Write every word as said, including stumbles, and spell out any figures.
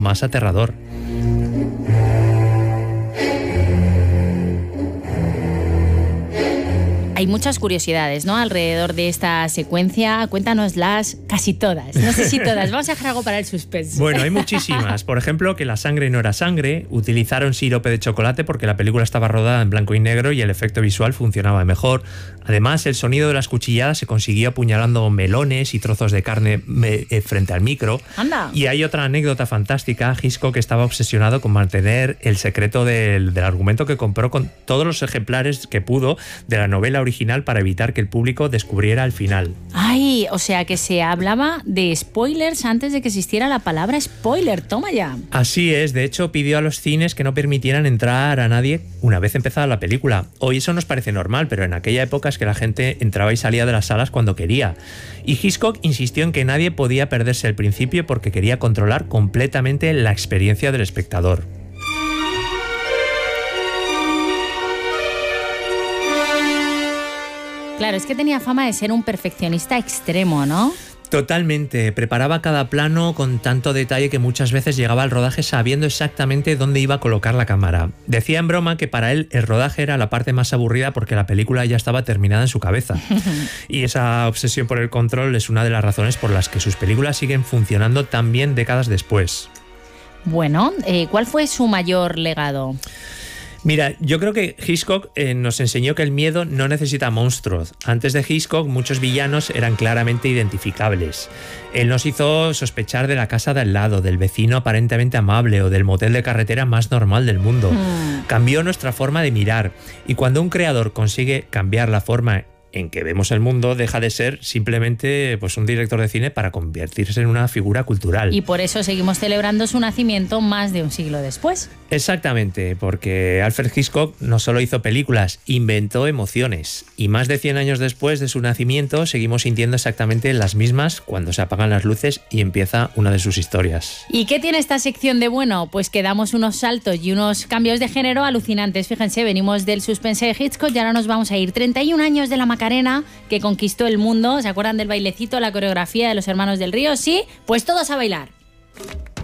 más aterrador. Hay muchas curiosidades, ¿no?, alrededor de esta secuencia. Cuéntanoslas casi todas. No sé si todas. Vamos a dejar algo para el suspense. Bueno, hay muchísimas. Por ejemplo, que la sangre no era sangre. Utilizaron sirope de chocolate porque la película estaba rodada en blanco y negro y el efecto visual funcionaba mejor. Además, el sonido de las cuchilladas se consiguió apuñalando melones y trozos de carne eh, frente al micro. Anda. Y hay otra anécdota fantástica. Hitchcock estaba obsesionado con mantener el secreto del, del argumento que compró con todos los ejemplares que pudo de la novela original para evitar que el público descubriera el final. Ay, o sea que se hablaba de spoilers antes de que existiera la palabra spoiler. Toma ya. Así es. De hecho, pidió a los cines que no permitieran entrar a nadie una vez empezada la película. Hoy eso nos parece normal, pero en aquella época es que la gente entraba y salía de las salas cuando quería. Y Hitchcock insistió en que nadie podía perderse el principio porque quería controlar completamente la experiencia del espectador. Claro, es que tenía fama de ser un perfeccionista extremo, ¿no? Totalmente. Preparaba cada plano con tanto detalle que muchas veces llegaba al rodaje sabiendo exactamente dónde iba a colocar la cámara. Decía en broma que para él el rodaje era la parte más aburrida porque la película ya estaba terminada en su cabeza. Y esa obsesión por el control es una de las razones por las que sus películas siguen funcionando tan bien décadas después. Bueno, eh, ¿cuál fue su mayor legado? Mira, yo creo que Hitchcock eh, nos enseñó que el miedo no necesita monstruos. Antes de Hitchcock, muchos villanos eran claramente identificables. Él nos hizo sospechar de la casa de al lado, del vecino aparentemente amable o del motel de carretera más normal del mundo. Mm. Cambió nuestra forma de mirar. Y cuando un creador consigue cambiar la forma en que vemos el mundo, deja de ser simplemente pues, un director de cine para convertirse en una figura cultural. Y por eso seguimos celebrando su nacimiento más de un siglo después. Exactamente, porque Alfred Hitchcock no solo hizo películas, inventó emociones. Y más de cien años después de su nacimiento, seguimos sintiendo exactamente las mismas cuando se apagan las luces y empieza una de sus historias. ¿Y qué tiene esta sección de bueno? Pues que damos unos saltos y unos cambios de género alucinantes. Fíjense, venimos del suspense de Hitchcock y ahora nos vamos a ir treinta y un años de la Macarena, que conquistó el mundo. ¿Se acuerdan del bailecito, la coreografía de los Hermanos del Río? Sí, pues todos a bailar.